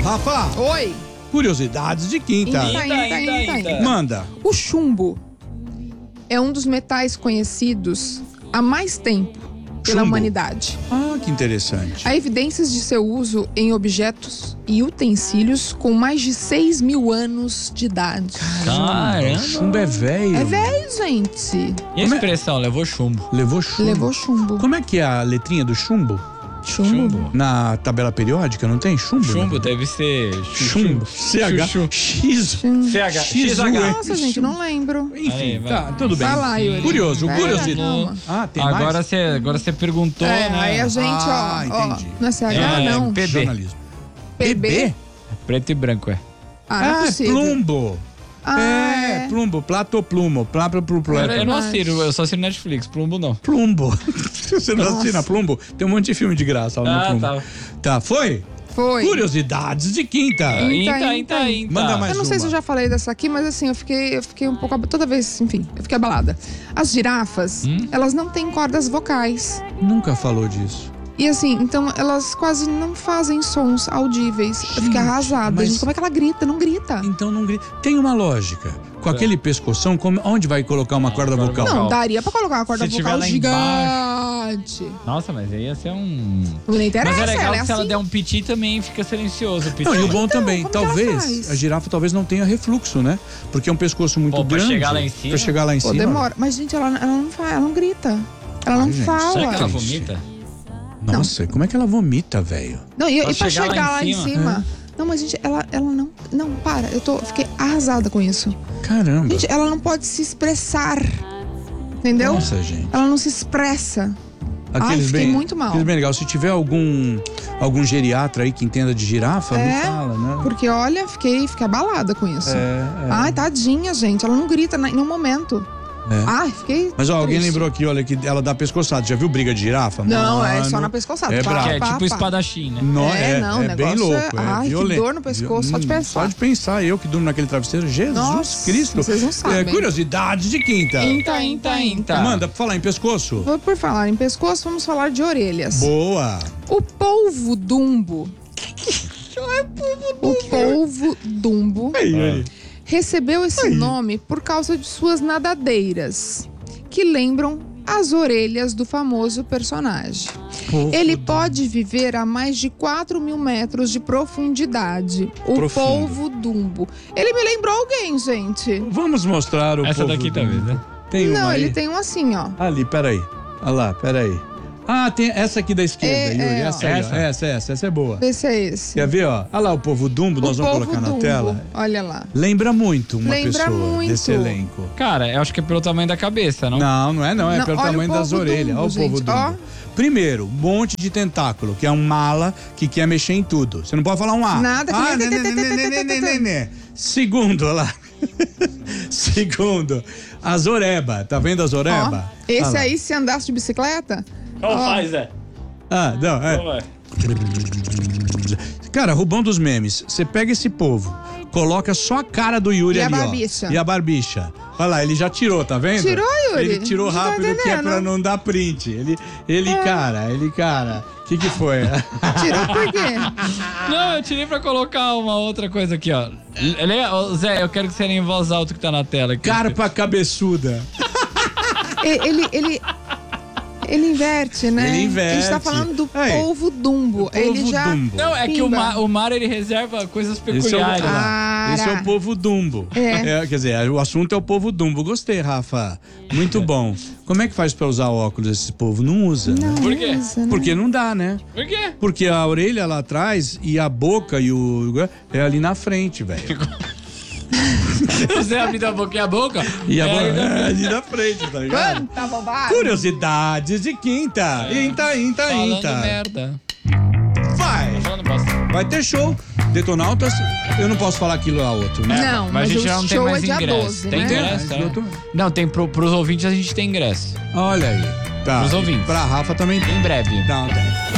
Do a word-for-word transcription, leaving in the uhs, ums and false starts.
Rafa, Oi. curiosidades de quinta. Inta, inta, inta, inta. Manda. O chumbo é um dos metais conhecidos há mais tempo pela Chumbo? humanidade. Ah, que interessante. Há evidências de seu uso em objetos e utensílios com mais de seis mil anos de idade. Caramba. O chumbo é velho. É velho, gente. E a expressão, levou chumbo? Levou chumbo. Levou chumbo. Como é que é a letrinha do chumbo? Chumbo? Chumbo. Na tabela periódica, não tem chumbo? Chumbo deve ser... Chumbo. C H. Chuchu. X. Chumbo. C H. X X H. Nossa, gente, não lembro. Enfim, Aí, vai. tá, tudo bem. Vai lá, Yuri. Curioso, Vai, curiosidade. calma. Ah, tem Agora mais? você agora você perguntou, É, né? aí a gente, Ah, ó, ó, entendi. não é C H, É, não. P B. Jornalismo. P B? Preto e branco, é. Ah, não é Ah, possível. plumbo. Ah, é, é. plumbo, platoplumo, plapla pro Eu, eu não verdade. assino, eu só assino Netflix, Plumbo não. Plumbo. Você não assina Plumbo? Tem um monte de filme de graça lá no Ah, Plumbo. tá. Tá, foi? Foi. Curiosidades de quinta. Inta, Inta, inta. inta, inta. Manda mais Eu não sei uma. se eu já falei dessa aqui, mas assim, eu fiquei, eu fiquei um pouco... Toda vez, enfim, eu fiquei abalada. As girafas, Hum? elas não têm cordas vocais. Nunca falou disso. E assim, então elas quase não fazem sons audíveis. Eu fiquei Gente, arrasada. mas- Gente, como é que ela grita? Não grita. Então não grita. Tem uma lógica. Com aquele pescoção, como- onde vai colocar uma corda corda vocal? vocal. Não, daria pra colocar uma corda Se tiver vocal lá gigante. Nossa, mas aí ia ser um... Não interessa, Mas é legal ela é que se ela assim. der um piti também fica silencioso o piti. Não, e o bom Então, também, como que ela talvez, faz? a girafa talvez não tenha refluxo, né? Porque é um pescoço muito Pô, pra grande. chegar lá em cima? Pra chegar lá em Pô, cima. demora. Mas, gente, ela, ela não fala, ela não grita. Ela não Ai, gente, fala. Será que ela Triste. vomita? Nossa, como é que ela vomita, velho? Não, e, Pra e pra chegar chegar, lá lá em em cima? cima. Não, mas, gente, ela, ela não. Não, para. Eu tô, fiquei arrasada com isso. Caramba. Gente, ela não pode se expressar. Entendeu? Nossa, gente. Ela não se expressa. Ai, fiquei bem, muito mal. Aqueles bem legal. Se tiver algum algum geriatra aí que entenda de girafa, me É, fala, né? Porque, olha, fiquei, fiquei abalada com isso. É, é. Ai, tadinha, gente. Ela não grita em nenhum momento. É. Ai, fiquei. Mas ó, alguém triste. lembrou aqui, olha, que ela dá pescoçada. Já viu briga de girafa? Não, é Mano, só na pescoçada. É Pá, brabo. Que é pá, tipo pá. espadachim, né? Não, É, é, não, o é bem negócio louco. é- É ai, que violento. dor no pescoço, só de Hum, pensar. Só de pensar, eu que durmo naquele travesseiro. Jesus Nossa, Cristo. vocês não sabem. É, curiosidade de quinta. Inta, inta, inta. Manda, pra falar em pescoço. Por falar em pescoço, vamos falar de orelhas. Boa. O polvo dumbo. O polvo dumbo Aí, aí. recebeu esse nome por causa de suas nadadeiras, que lembram as orelhas do famoso personagem. Polvo Ele dumbo. pode viver a mais de quatro mil metros de profundidade. O Profundo. polvo dumbo. Ele me lembrou alguém, gente. Vamos mostrar o Essa polvo daqui dumbo. talvez, né? Tem uma Não, aí? ele tem um assim, ó. Ali, peraí. Olha lá, peraí. Ah, tem essa aqui da esquerda, É, Yuri. é, ó. essa, aí, ó. Essa? essa, essa, essa é boa. Esse é esse. Quer ver, ó? Olha lá o povo dumbo, nós o vamos polvo colocar na dumbo. tela. Olha lá. Lembra muito uma Lembra pessoa muito. desse elenco. Cara, eu acho que é pelo tamanho da cabeça, não? Não, não é não, é Não, pelo olha o tamanho das polvo orelhas. dumbo, Olha o povo gente, dumbo. ó. Primeiro, um monte de tentáculo, que é um mala que quer mexer em tudo. Você não pode falar um A. Nada que ah, nem- né, né, né, né, né, né, né, né. Segundo, olha lá. Segundo, as oreba. Tá vendo as Ó, oreba? esse Olha lá. aí, se andasse de bicicleta, Qual Ó. faz, é? Ah, não, é. Qual é? Cara, Rubão dos memes. Você pega esse povo, coloca só a cara do Yuri E a ali, ó. barbicha. E a barbicha. Olha lá, ele já tirou, tá vendo? Tirou, Yuri? Ele tirou Não tô rápido que é entendendo. pra não dar print. Ele, ele cara, ele, cara. O que que foi? tirou por quê? Não, eu tirei pra colocar uma outra coisa aqui, ó. Lê- ô, Zé, eu quero que você leia em voz alta o que tá na tela aqui. Carpa cabeçuda. E- Ele, ele, ele inverte, né? Ele inverte. A gente tá falando do Aí. polvo dumbo. Povo ele já... dumbo. Não, é que o Pimba. mar, o mar ele reserva coisas Esse é, o, peculiares. olha lá, Para. esse é o povo dumbo. É. Quer dizer, o assunto é o povo dumbo. Gostei, Rafa. Muito bom. Como é que faz pra usar óculos esse povo? Não usa, Não né? Por quê? usa, né? Porque não dá, né? Por quê? Porque a orelha lá atrás e a boca e o. é ali na frente, velho. Você abre a boca e a boca? E a É, boca aí, né? é ali na frente, tá ligado? Quanta bobagem. Curiosidades de quinta. Inta, inta, Falando inta. merda. Vai! Falando bosta. Vai ter show. Detonautas, eu não posso falar aquilo a outro, né? Não, Mas mas, a gente o já não tem show mais é dia ingresso. doze, Tem né? ingresso? É, é? eu tô- Não, tem pro, pros ouvintes a gente tem ingresso. Olha aí. Tá. Pros ouvintes. Pra Rafa também tem. Em breve. Não, tem.